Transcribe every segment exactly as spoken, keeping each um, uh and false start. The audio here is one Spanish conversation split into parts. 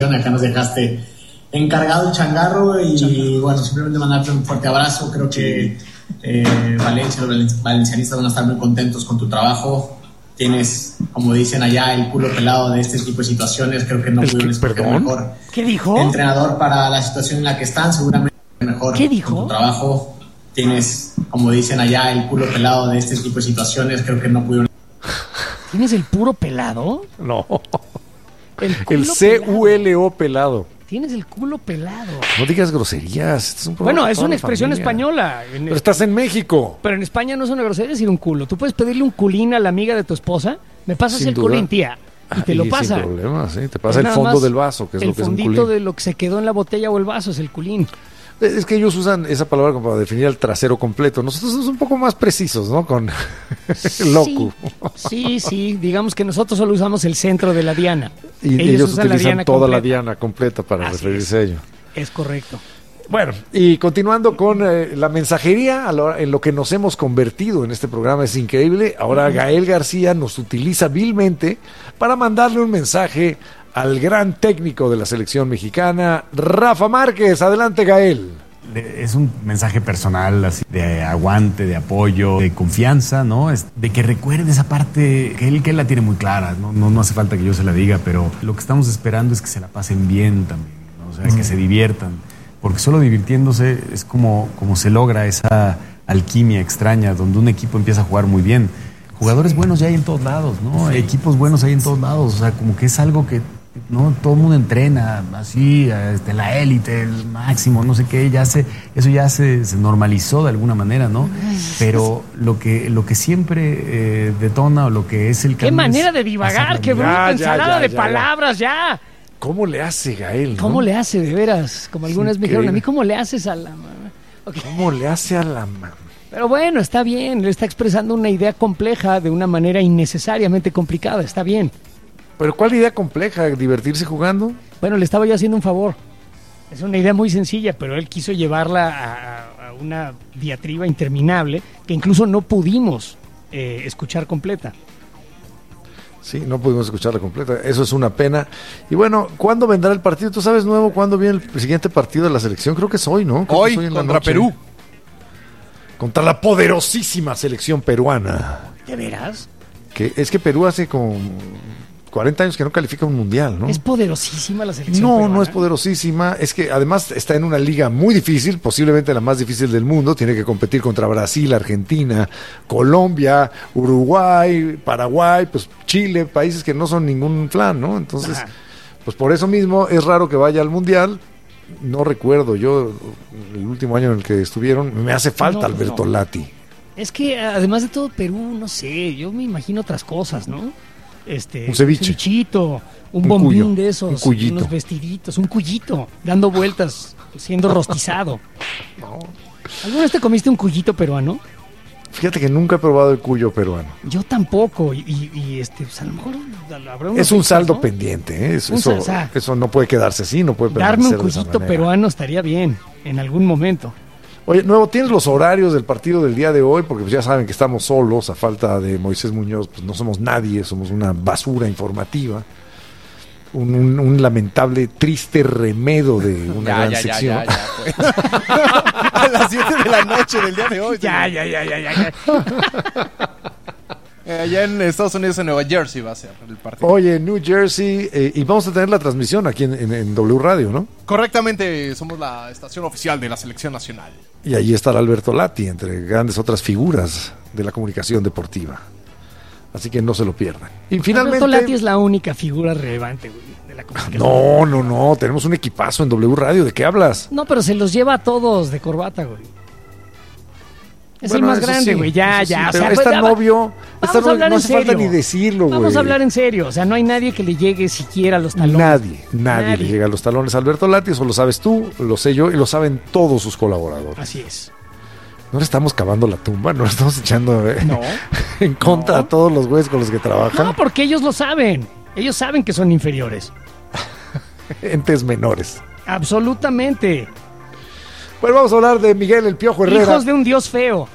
acá nos dejaste encargado el changarro y bueno, simplemente mandarte un fuerte abrazo. Creo que eh, Valencia, los valencianistas van a estar muy contentos con tu trabajo. Tienes, como dicen allá, el culo pelado de este tipo de situaciones. Creo que no pudieron escoger mejor ¿Qué dijo? entrenador para la situación en la que están. Seguramente mejor ¿Qué dijo? con tu trabajo. Tienes, como dicen allá, el culo pelado de este tipo de situaciones. Creo que no pudieron. ¿Tienes el puro pelado? No. El, El C U L O pelado. Tienes el culo pelado. No digas groserías. Este es un Bueno, es una expresión familia. española. En Pero estás en México. Pero en España no es una grosería decir un culo. Tú puedes pedirle un culín a la amiga de tu esposa. Me pasas Sin el duda. culín, tía. Y te lo Y pasa. Sin problema, sí. Te pasa Es el nada fondo más del vaso, que es el lo que es un fondito culín. de lo que se quedó en la botella o el vaso es el culín. Es que ellos usan esa palabra como para definir el trasero completo. Nosotros somos un poco más precisos, ¿no? Con loco. Sí, sí. Digamos que nosotros solo usamos el centro de la diana. Y ellos, ellos usan utilizan la diana toda completa. la diana completa para Así referirse es. a ello. Es correcto. Bueno, y continuando con eh, la mensajería, a lo- en lo que nos hemos convertido en este programa es increíble. Ahora Gael García nos utiliza vilmente para mandarle un mensaje al gran técnico de la selección mexicana, Rafa Márquez. Adelante, Gael. De- Es un mensaje personal, así, de aguante, de apoyo, de confianza, ¿no? Es de que recuerde esa parte que él, que él la tiene muy clara, ¿no? No, no hace falta que yo se la diga, pero lo que estamos esperando es que se la pasen bien también, ¿no? O sea, que se diviertan, porque solo divirtiéndose es como, como se logra esa alquimia extraña donde un equipo empieza a jugar muy bien. Jugadores buenos ya hay en todos lados, ¿no? Equipos buenos hay en todos lados, o sea, como que es algo que no todo el mundo entrena así, este, la élite, el máximo, no sé qué, ya se, eso ya se, se normalizó de alguna manera, ¿no? Pero lo que, lo que siempre eh, detona o lo que es el ¡Qué camino manera es de divagar! pasarla ¡Qué bien. bruta Ya, ya, ensalada ya, de ya, palabras, ya! ¿Cómo le hace Gael? ¿no? ¿Cómo le hace, de veras? Como algunas me dijeron a mí, increíble. ¿cómo le haces a la mamá? Ok. ¿Cómo le hace a la ma- Pero bueno, está bien. Le está expresando una idea compleja de una manera innecesariamente complicada. Está bien. ¿Pero cuál idea compleja? ¿Divertirse jugando? Bueno, le estaba yo haciendo un favor. Es una idea muy sencilla, pero él quiso llevarla a, a- a una diatriba interminable que incluso no pudimos eh, escuchar completa. Sí, no pudimos escucharla completa. Eso es una pena. Y bueno, ¿cuándo vendrá el partido? ¿Tú sabes nuevo cuándo viene el siguiente partido de la selección? Creo que es hoy, ¿no? Creo que Hoy es en la contra noche. Perú. Contra la poderosísima selección peruana. ¿De veras? Que es que Perú hace como cuarenta años que no califica un mundial, ¿no? Es poderosísima la selección No, peruana. no es poderosísima. Es que además está en una liga muy difícil, posiblemente la más difícil del mundo. Tiene que competir contra Brasil, Argentina, Colombia, Uruguay, Paraguay, pues Chile, países que no son ningún flan, ¿no? Entonces, Ajá. pues por eso mismo es raro que vaya al mundial. No recuerdo yo el último año en el que estuvieron. Me hace falta No, Alberto no. Lati. Es que además de todo Perú, no sé, yo me imagino otras cosas, ¿no? Este, Un ceviche. cevichito, un, Un bombín cuyo, de esos, un cuyito. unos vestiditos, un cuyito, dando vueltas, siendo rostizado. ¿Alguna vez te comiste un cuyito peruano? Fíjate que nunca he probado el cuyo peruano. Yo tampoco, y, y- y, este, pues a lo mejor habrá unos Es un ricos, saldo ¿no? pendiente, ¿eh? Eso, Un eso, salsa. eso no puede quedarse así, no puede Darme un permanecer de esa cuyito manera. peruano estaría bien, en algún momento. Oye, Nuevo, ¿tienes los horarios del partido del día de hoy? Porque pues ya saben que estamos solos, a falta de Moisés Muñoz, pues no somos nadie, somos una basura informativa. Un, un- un lamentable, triste remedo de una Ya, gran ya, ya, sección. ya, ya, pues. A las siete de la noche del día de hoy. Ya, ya, ya, ya, ya. ya. Eh, allá en Estados Unidos, en Nueva Jersey va a ser el partido. Oye, New Jersey, eh, y vamos a tener la transmisión aquí en, en- en W Radio, ¿no? Correctamente, somos la estación oficial de la selección nacional. Y allí estará Alberto Lati, entre grandes otras figuras de la comunicación deportiva. Así que no se lo pierdan. Y finalmente... Alberto Lati es la única figura relevante, güey, de la comunicación. No, no, no, tenemos un equipazo en W Radio, ¿de qué hablas? No, pero se los lleva a todos de corbata, güey. Es Bueno, el más eso grande, sí, güey. Ya, eso sí, ya. O pero sea, es pues, tan ya va- obvio, Vamos es tan a obvio, hablar no en hace falta serio. ni decirlo, güey. Vamos a hablar en serio. O sea, no hay nadie que le llegue siquiera a los talones. Nadie, nadie, le llega a los talones a Alberto Lati, eso lo sabes tú, lo sé yo y lo saben todos sus colaboradores. Así es. No le estamos cavando la tumba, no le estamos echando eh, No. en contra No. a todos los güeyes con los que trabajan, No, porque ellos lo saben. Ellos saben que son inferiores. entes menores. Absolutamente. Pues vamos a hablar de Miguel El Piojo Herrera Hijos de un dios feo.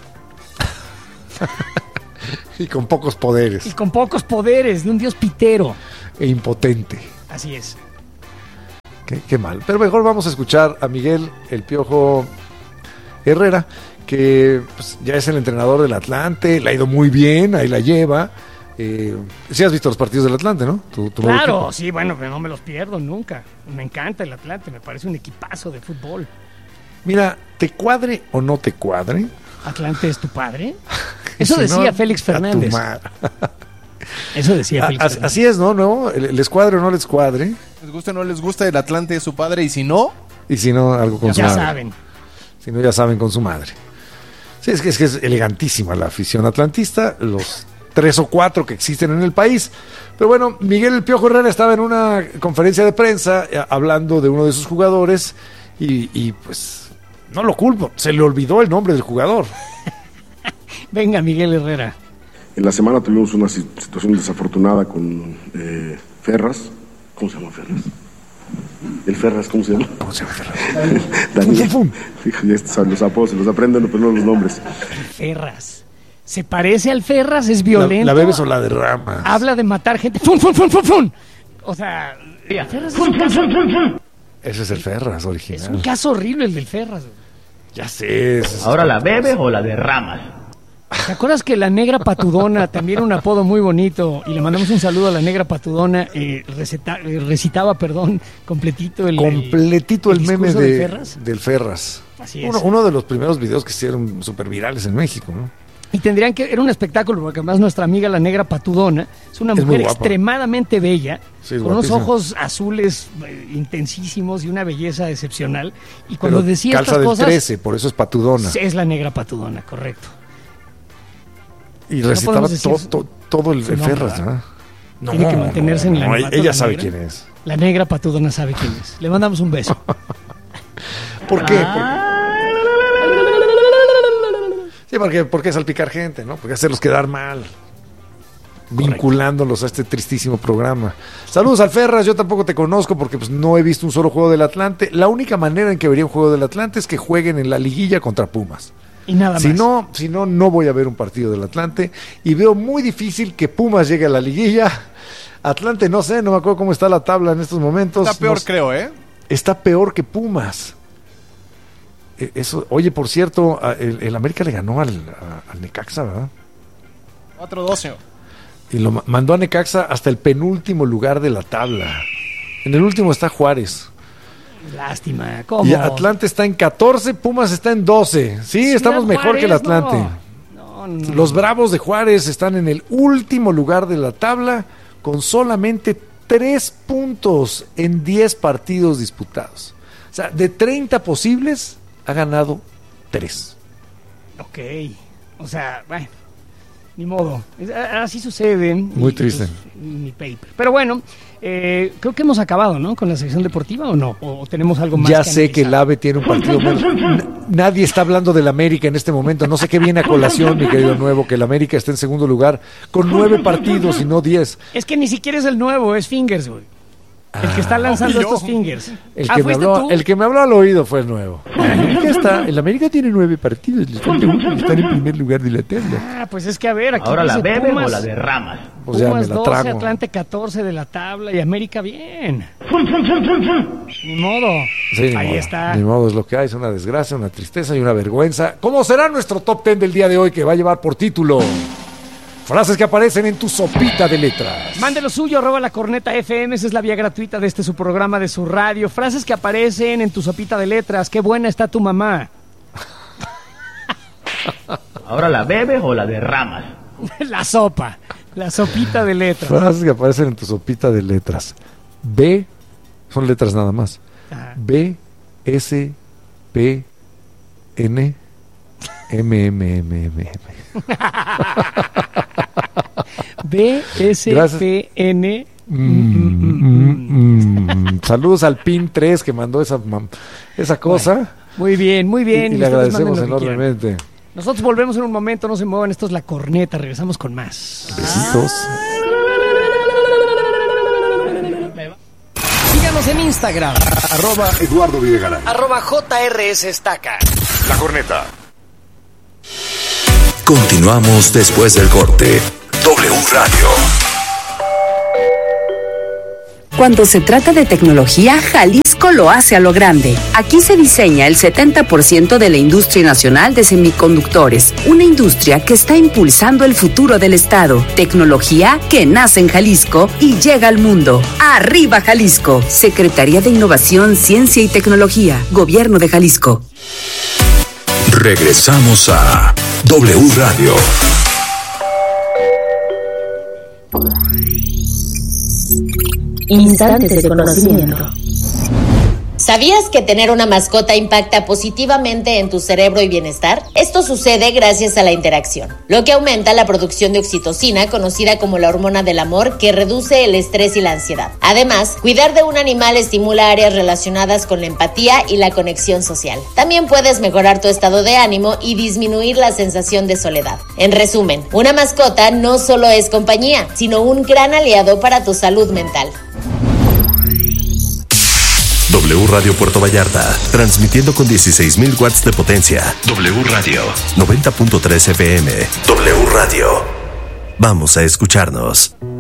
y con pocos poderes Y con pocos poderes. De un dios pitero. e impotente. Así es. Qué, qué mal. Pero mejor vamos a escuchar a Miguel El Piojo Herrera, que pues, ya es el entrenador del Atlante, le ha ido muy bien, ahí la lleva. Eh, sí has visto los partidos del Atlante, ¿no? Tu, tu claro, sí, bueno, pero no me los pierdo nunca. Me encanta el Atlante, me parece un equipazo de fútbol. Mira, ¿te cuadre o no te cuadre? ¿Atlante es tu padre? Eso Si decía no, Félix a tu Fernández. ma- Eso decía Félix A- Fernández. Así es, ¿no? ¿No? Les cuadre o no les cuadre. Les gusta o no les gusta, el Atlante es su padre, y si no, Y si no, algo con su Ya madre. saben. Si no, ya saben, con su madre. Sí, es que es, que es elegantísima la afición atlantista, los tres o cuatro que existen en el país. Pero bueno, Miguel El Piojo Herrera estaba en una conferencia de prensa eh, hablando de uno de sus jugadores y, y pues no lo culpo, se le olvidó el nombre del jugador. Venga, Miguel Herrera. En la semana tuvimos una si- situación desafortunada con eh, Ferraz. ¿Cómo se llama Ferraz? ¿El Ferraz cómo se llama? ¿Cómo se llama? Daniel. Fum, fum. Fíjate, ya estos- los apodos se los aprenden, pero no los nombres. Ferraz. ¿Se parece al Ferraz? ¿Es La, violento? la bebes o la derramas. Habla de matar gente. ¡Fun, fun, fun, fun, fun! O sea, el Ferraz es un caso, Ese es el Ferraz es un original. caso horrible el del Ferraz. güey. Ya sé. ese es- ¿Ahora la bebes o la derramas? ¿Te acuerdas que la negra patudona, también un apodo muy bonito, y le mandamos un saludo a la negra patudona, eh, receta- eh, recitaba, perdón, completito el Completito el, meme discurso de, del Ferraz? del Ferraz. Así es. Uno, uno de los primeros videos que hicieron súper virales en México, ¿no? Y tendrían que, era un espectáculo, porque además nuestra amiga la negra patudona es una Es muy mujer guapa. extremadamente bella, Sí, es con unos guapísima. ojos azules eh, intensísimos y una belleza excepcional. Y cuando Pero decía calza estas del cosas, trece, por eso es patudona. es la negra patudona, correcto. Y recitaba podemos decir to- su- to- todo el su el nombre, Ferraz, ¿verdad? ¿verdad? No, Tiene que mantenerse en el no, anonimato, ella la sabe negra. quién es. La negra patudona sabe quién es. Le mandamos un beso. ¿Por qué? Ah. Sí, porque, porque salpicar gente, ¿no? Porque hacerlos quedar mal. Vinculándolos a este tristísimo programa. Saludos al Ferraz, yo tampoco te conozco porque pues, no he visto un solo juego del Atlante. La única manera en que vería un juego del Atlante es que jueguen en la liguilla contra Pumas. Y nada más. Si no, si no, no voy a ver un partido del Atlante. Y veo muy difícil que Pumas llegue a la liguilla. Atlante, no sé, no me acuerdo cómo está la tabla en estos momentos. está peor, No sé. creo, ¿eh? Está peor que Pumas. Eh, Eso, oye, por cierto, a- el, el América le ganó al, a- al Necaxa, ¿verdad? cuatro doce. Y lo ma- mandó a Necaxa hasta el penúltimo lugar de la tabla. En el último está Juárez. Lástima. ¿Cómo? Y Atlante está en catorce, Pumas está en doce. Sí, Ciudad estamos mejor que el Juárez, Atlante. No, no, no. Los Bravos de Juárez están en el último lugar de la tabla con solamente tres puntos en diez partidos disputados. O sea, de treinta posibles, ha ganado tres. Ok. O sea, bueno. Ni modo. Es- a- Así sucede. Muy Y, triste. pues, ni paper. Pero bueno, eh, creo que hemos acabado, ¿no? Con la sección deportiva, ¿o no? ¿O tenemos algo más? Ya sé que el analizar? AVE tiene un partido menos. N- Nadie está hablando del América en este momento. No sé qué viene a colación, mi querido Nuevo, que el América está en segundo lugar con nueve partidos y no diez. Es que ni siquiera es el nuevo, es Fingers, güey. El que está lanzando yo. estos Fingers. El Ah, que, me ¿fuiste habló, tú? el que me habló al oído fue el Nuevo. Ya está. El América tiene nueve partidos. Le falta uno y están en primer lugar de la tabla. Ah, pues es que a ver, aquí ¿Ahora la dice bebes Pumas, o la derramas? Pues ya me Pumas la doce, trago. Atlante catorce de la tabla y América bien. Ni modo. Sí, ni Ahí modo. está. Ni modo, es lo que hay. Es una desgracia, una tristeza y una vergüenza. ¿Cómo será nuestro top ten del día de hoy que va a llevar por título? Frases que aparecen en tu sopita de letras. Mande lo suyo, arroba la corneta F M, esa es la vía gratuita de este su programa de su radio. Frases que aparecen en tu sopita de letras. Qué buena está tu mamá. ¿Ahora la bebes o la derramas? La sopa, la sopita de letras. Frases que aparecen en tu sopita de letras. B, son letras nada más. Ajá. B, S, P, N, M, M, M, M, M. B, S, Gracias. P, N. Mm, mm, mm. Saludos al Pin tres que mandó esa, mam- esa cosa. Muy bien, muy y, bien. y le ustedes manden agradecemos lo que quieran. enormemente. Nosotros volvemos en un momento, no se muevan, esto es La Corneta, regresamos con más. Besitos. Síganos en Instagram, Arroba Eduardo Videgaray. arroba J R S Estaca. La Corneta. Continuamos después del corte. W Radio. Cuando se trata de tecnología, Jalisco lo hace a lo grande. Aquí se diseña el setenta por ciento de la industria nacional de semiconductores, una industria que está impulsando el futuro del estado. Tecnología que nace en Jalisco y llega al mundo. ¡Arriba Jalisco! Secretaría de Innovación, Ciencia y Tecnología, Gobierno de Jalisco. Regresamos a W Radio. Instantes de conocimiento. ¿Sabías que tener una mascota impacta positivamente en tu cerebro y bienestar? Esto sucede gracias a la interacción, lo que aumenta la producción de oxitocina, conocida como la hormona del amor, que reduce el estrés y la ansiedad. Además, cuidar de un animal estimula áreas relacionadas con la empatía y la conexión social. También puedes mejorar tu estado de ánimo y disminuir la sensación de soledad. En resumen, una mascota no solo es compañía, sino un gran aliado para tu salud mental. W Radio Puerto Vallarta, transmitiendo con dieciséis mil watts de potencia. W Radio, noventa punto tres F M. W Radio. Vamos a escucharnos.